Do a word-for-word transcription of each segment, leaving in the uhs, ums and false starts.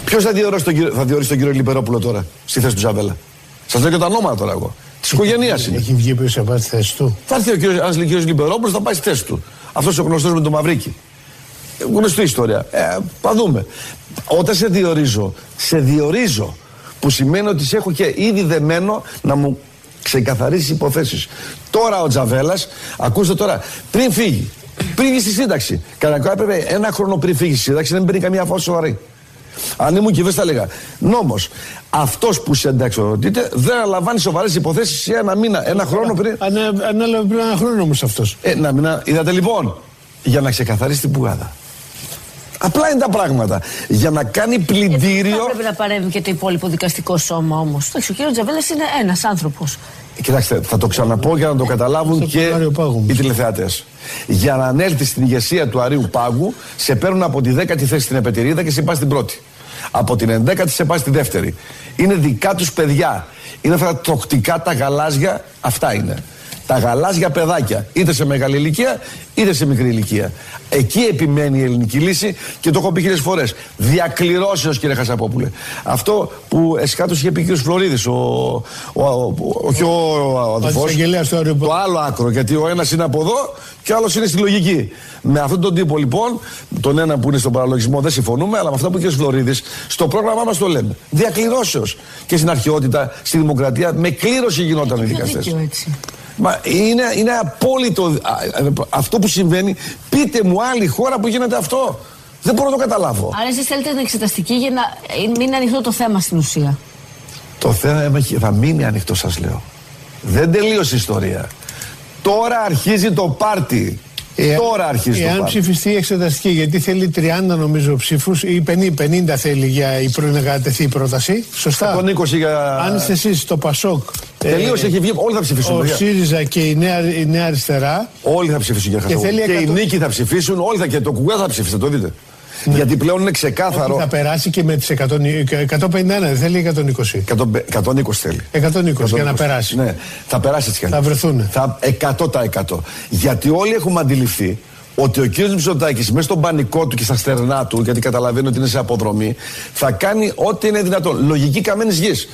Ποιος θα διορίσει τον κύριο, θα διορίσει τον κύριο Λιμπερόπουλο τώρα στη θέση του Τζαβέλα? Σας λέω και τα ονόματα τώρα εγώ. Της οικογένειας είναι. Έχει βγει πίσω από τη θέση του. Θα έρθει ο κύριος, ένας κύριος Λιμπερόπουλος, θα πάει στη θέση του. Αυτός ο γνωστός με το Μαυρίκι. Γνωστή ιστορία. Ε, θα δούμε. Όταν σε διορίζω, σε διορίζω. Που σημαίνει ότι σε έχω και ήδη δεμένο να μου ξεκαθαρίσει υποθέσεις. Τώρα ο Τζαβέλας, ακούστε τώρα, πριν φύγει, πριν βγει στη σύνταξη. Κανονικά έπρεπε ένα χρόνο πριν φύγει στη σύνταξη, δεν παίρνει καμία φάση σοβαρή. Αν ήμουν κυβέρνηση θα έλεγα. Νόμος, αυτός που σε ενταξιοδοτείται δεν αναλαμβάνει σοβαρές υποθέσεις σε ένα μήνα, ένα χρόνο πριν. Ανέλαβε πριν ένα χρόνο όμως αυτός. Ε, να μην. Είδατε λοιπόν, για να ξεκαθαρίσει την πουγάδα. Απλά είναι τα πράγματα. Για να κάνει πλυντήριο. Δεν πρέπει να παρέμβει και το υπόλοιπο δικαστικό σώμα όμως. Ο κύριος Τζαβέλας είναι ένας άνθρωπος. Κοιτάξτε, θα το ξαναπώ για να το καταλάβουν και οι τηλεθεατές. Για να ανέλθει στην ηγεσία του Αρείου Πάγου, σε παίρνουν από τη δέκατη θέση στην Επετηρίδα και σε πας στην πρώτη. Από την ενδέκατη σε πας στη δεύτερη. Είναι δικά τους παιδιά. Είναι αυτά τα τοκτικά τα γαλάζια, αυτά είναι. Τα γαλάζια παιδάκια, είτε σε μεγάλη ηλικία είτε σε μικρή ηλικία. Εκεί επιμένει η ελληνική λύση και το έχω πει χίλιες φορές. Διακληρώσεως, κύριε Χασαπόπουλε. Αυτό που εσχάτως είχε πει ο κύριος Φλωρίδης, ο, ο, ο, όχι ο, ο αδελφός, το άλλο άκρο. Γιατί ο ένας είναι από εδώ και ο άλλος είναι στη λογική. Με αυτόν τον τύπο λοιπόν, τον ένα που είναι στον παραλογισμό δεν συμφωνούμε, αλλά με αυτά που είπε ο κύριος Φλωρίδης, στο πρόγραμμά μας το λέμε. Διακληρώσεως. Και στην αρχαιότητα, στη δημοκρατία, με κλήρωση γινόταν οι δικαστές. Μα είναι, είναι απόλυτο αυτό που συμβαίνει. Πείτε μου άλλη χώρα που γίνεται αυτό. Δεν μπορώ να το καταλάβω. Άρα εσείς θέλετε την εξεταστική για να μην είναι ανοιχτό το θέμα στην ουσία. Το θέμα θα μείνει ανοιχτό, σας λέω. Δεν τελείωσε η ιστορία. Τώρα αρχίζει το πάρτι. Ε, Τώρα αρχίζει εάν το πάρτι. ψηφιστεί η εξεταστική, γιατί θέλει τριάντα νομίζω ψήφους ή πενήντα θέλει για η προενεργατεθεί η πρόταση. Σωστά. εκατόν είκοσι για... Αν είστε εσείς το Πασόκ. Τελείωσε, ε, έχει βγει. Όλοι θα ψηφίσουν. Ο ΣΥΡΙΖΑ και η Νέα, η Νέα Αριστερά. Όλοι θα ψηφίσουν για Χασαπόπουλο. Και, και εκατό... οι Νίκοι θα ψηφίσουν. Όλοι θα, και το Κουκουέ θα ψηφίσει. Το δείτε. Ναι. Γιατί πλέον είναι ξεκάθαρο. Ότι θα περάσει και με τις εκατόν πενήντα ένα, δεν θέλει εκατόν είκοσι. εκατόν είκοσι θέλει. εκατόν είκοσι για να περάσει. Ναι, θα περάσει έτσι κι θα βρεθούν. Θα εκατό τοις εκατό. Γιατί όλοι έχουμε αντιληφθεί ότι ο κύριος Μητσοτάκης μέσα στον πανικό του και στα στερνά του, γιατί καταλαβαίνει ότι είναι σε αποδρομή, θα κάνει ό,τι είναι δυνατόν. Λογική καμένης γης.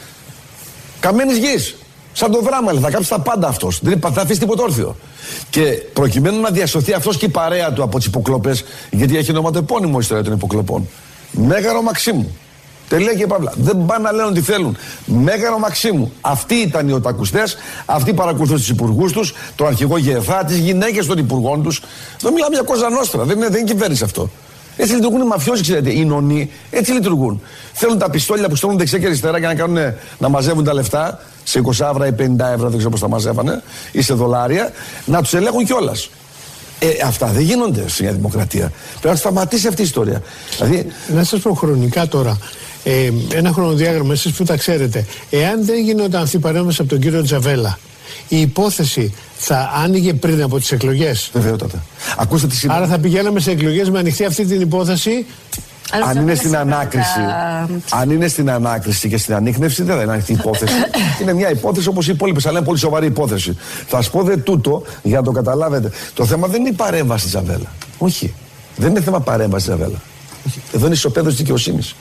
Καμένης γης. Σαν το Βράμαλ, θα κάψει τα πάντα αυτός. Δεν θα αφήσει τίποτα όρθιο. Και προκειμένου να διασωθεί αυτός και η παρέα του από τις υποκλοπές, γιατί έχει ονοματεπώνυμο η ιστορία των υποκλοπών. Μέγαρο Μαξίμου. Τελεία και παύλα. Δεν πάνε να λένε ότι θέλουν. Μέγαρο Μαξίμου. Αυτοί ήταν οι οτακουστές, αυτοί παρακολουθούν τους υπουργούς τους, τον αρχηγό ΓΕΘΑ, τις γυναίκες των υπουργών τους. Εδώ μιλάμε για Κόζα Νόστρα. Δεν είναι, δεν είναι κυβέρνηση αυτό. Έτσι λειτουργούν οι μαφιόζοι, ξέρετε. Οι νονοί έτσι λειτουργούν. Θέλουν τα πιστόλια που στέλνουν δεξιά και αριστερά για να, κάνουν, να μαζεύουν τα λεφτά σε είκοσι ευρώ ή πενήντα ευρώ, δεν ξέρω πώς τα μαζεύανε, ή σε δολάρια, να τους ελέγχουν κιόλας. Ε, αυτά δεν γίνονται στην Δημοκρατία. Πρέπει να σταματήσει αυτή η ιστορία. Δηλαδή... Να σας πω χρονικά τώρα. Ε, ένα χρονοδιάγραμμα, εσείς που τα ξέρετε. Εάν δεν γινόταν αυτή η παρέμβαση από τον κύριο Τζαβέλα, η υπόθεση θα άνοιγε πριν από τις εκλογές. Βεβαιότατα. Ακούστε τι σημαίνει. Άρα θα πηγαίναμε σε εκλογές με ανοιχτή αυτή την υπόθεση. Αν είναι στην ανάκριση, τα... αν είναι στην ανάκριση και στην ανίχνευση, δεν θα είναι ανοιχτή υπόθεση. Είναι μια υπόθεση όπως οι υπόλοιπες, αλλά είναι πολύ σοβαρή υπόθεση. Θα σας πω δε τούτο για να το καταλάβετε. Το θέμα δεν είναι η παρέμβαση Τζαβέλα. Όχι. Δεν είναι θέμα παρέμβαση Τζαβέλα. Όχι. Εδώ είναι ισοπαίδωση δικαιοσύνης.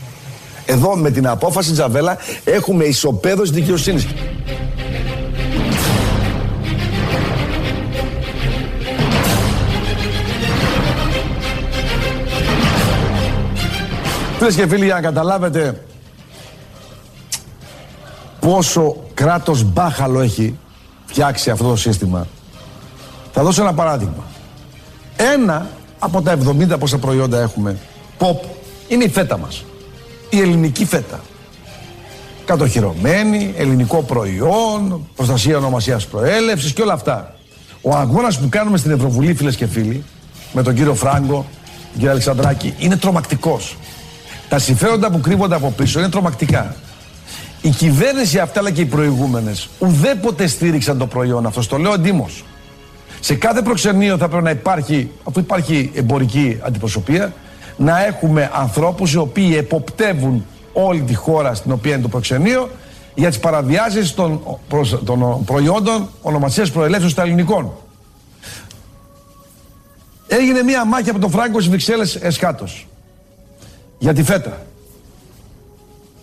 Εδώ με την απόφαση Τζαβέλα έχουμε ισοπαίδωση δικαιοσύνης. Φίλες και φίλοι, για να καταλάβετε πόσο κράτος μπάχαλο έχει φτιάξει αυτό το σύστημα, θα δώσω ένα παράδειγμα. Ένα από τα εβδομήντα πόσα προϊόντα έχουμε pop είναι η φέτα μας. Η ελληνική φέτα. Κατοχυρωμένη, ελληνικό προϊόν, προστασία ονομασίας προέλευσης και όλα αυτά. Ο αγώνας που κάνουμε στην Ευρωβουλή, φίλες και φίλοι, με τον κύριο Φράγκο, τον κύριο Αλεξανδράκη, είναι τρομακτικός. Τα συμφέροντα που κρύβονται από πίσω είναι τρομακτικά. Η κυβέρνηση αυτά, αλλά και οι προηγούμενες, ουδέποτε στήριξαν το προϊόν αυτό. Στο λέω εντύμως. Σε κάθε προξενείο θα πρέπει να υπάρχει, αφού υπάρχει εμπορική αντιπροσωπεία, να έχουμε ανθρώπους οι οποίοι εποπτεύουν όλη τη χώρα στην οποία είναι το προξενείο για τις παραβιάσεις των, προς, των προϊόντων ονομασίας προελεύσεως στα ελληνικών. Έγινε μία μάχη από τον Φράγκο στις Βρυξέλλες εσχάτως για τη φέτα.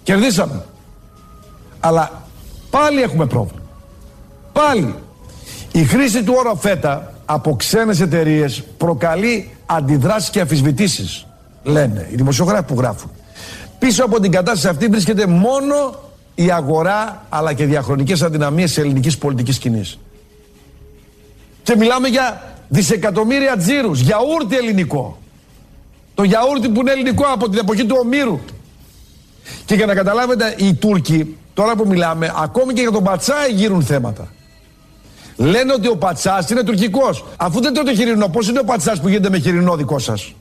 Κερδίσαμε. Αλλά πάλι έχουμε πρόβλημα. Πάλι. Η χρήση του όρου φέτα από ξένες εταιρείες προκαλεί αντιδράσεις και αμφισβητήσεις. Λένε οι δημοσιογράφοι που γράφουν. Πίσω από την κατάσταση αυτή βρίσκεται μόνο η αγορά αλλά και διαχρονικές αδυναμίες της ελληνικής πολιτικής σκηνής. Και μιλάμε για δισεκατομμύρια τζίρους, γιαούρτι ελληνικό. Το γιαούρτι που είναι ελληνικό από την εποχή του Ομήρου. Και για να καταλάβετε, οι Τούρκοι, τώρα που μιλάμε, ακόμη και για τον πατσάι γύρουν θέματα. Λένε ότι ο πατσάς είναι τουρκικός. Αφού δεν τρώτε χοιρινό, πώς είναι ο πατσάς που γίνεται με χοιρινό δικό σας?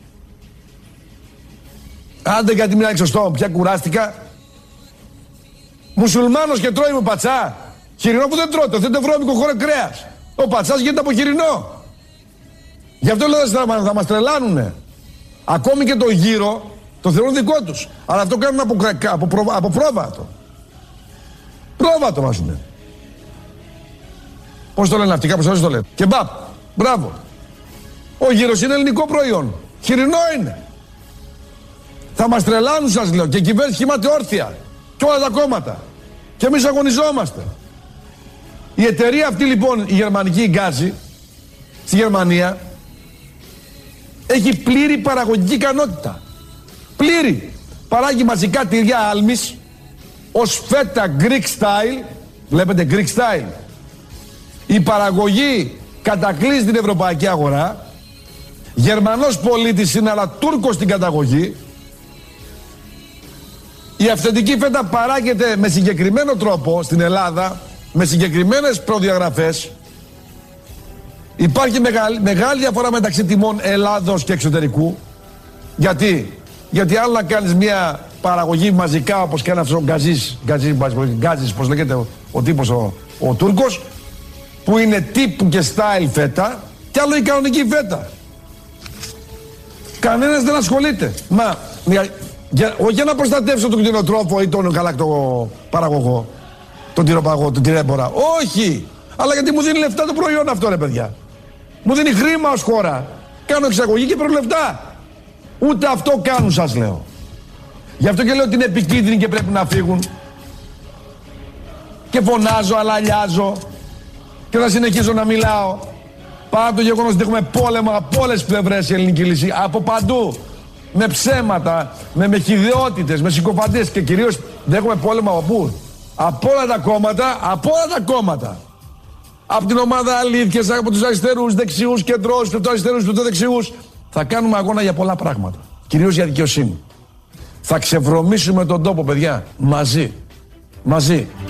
Άντε γιατί μιλάει σωστό, πια κουράστηκα. Μουσουλμάνος και τρώει με πατσά. Χοιρινό που δεν τρώτε, δεν είναι βρώμικο χώρο κρέας. Ο πατσάς γίνεται από χοιρινό. Γι' αυτό λέω θα, θα μας τρελάνουνε. Ακόμη και το γύρο το θεωρούν δικό τους. Αλλά αυτό κάνουν από, από, προ, από πρόβατο. Πρόβατο βάζουνε. Πώς το λένε αυτοί, κάπως έτσι το λένε. Κεμπάπ. Μπράβο. Ο γύρος είναι ελληνικό προϊόν. Χοιρινό είναι. Θα μας τρελάνουν σας λέω. Και η κυβέρνηση κοιμάται όρθια. Και όλα τα κόμματα. Και εμείς αγωνιζόμαστε. Η εταιρεία αυτή λοιπόν, η γερμανική Γκάζι, στη Γερμανία, έχει πλήρη παραγωγική ικανότητα. Πλήρη. Παράγει μαζικά τυριά άλμης ως φέτα Greek style. Βλέπετε Greek style. Η παραγωγή κατακλείζει την ευρωπαϊκή αγορά. Γερμανός πολίτης είναι αλλά Τούρκος στην καταγωγή. Η αυθεντική φέτα παράγεται με συγκεκριμένο τρόπο στην Ελλάδα, με συγκεκριμένες προδιαγραφές. Υπάρχει μεγάλη, μεγάλη διαφορά μεταξύ τιμών Ελλάδος και εξωτερικού. Γιατί, Γιατί άλλο να κάνεις μια παραγωγή μαζικά όπως κάνει αυτός ο Γκαζής, Γκαζής, Γκαζής, πώς λέγεται ο, ο τύπος ο, ο Τούρκος, που είναι τύπου και style φέτα, και άλλο η κανονική φέτα. Κανένας δεν ασχολείται. Μα, για, για, όχι για να προστατεύσω τον κτηνοτρόφο ή τον γαλακτοπαραγωγό, τον τυροπαγό, τον τυρέμπορα. Όχι! Αλλά γιατί μου δίνει λεφτά το προϊόν αυτό, ρε παιδιά. Μου δίνει χρήμα ως χώρα. Κάνω εξαγωγή και παίρνω λεφτά. Ούτε αυτό κάνουν, σας λέω. Γι' αυτό και λέω ότι είναι επικίνδυνοι και πρέπει να φύγουν. Και φωνάζω, αλαλιάζω. Και θα συνεχίζω να μιλάω. Παρά το γεγονός ότι έχουμε πόλεμο από όλες τις πλευρές η ελληνική λύση. Από παντού. Με ψέματα, με μεχιδεότητες, με συκοφαντίες. Και κυρίως δεν έχουμε πόλεμο από πού? Από όλα τα κόμματα, από όλα τα κόμματα. Από την ομάδα αλήθειας, από τους αριστερούς, δεξιούς, κεντρούς, του αριστερούς, του δεξιούς. Θα κάνουμε αγώνα για πολλά πράγματα. Κυρίως για δικαιοσύνη. Θα ξεβρωμίσουμε τον τόπο, παιδιά. Μαζί. Μαζί.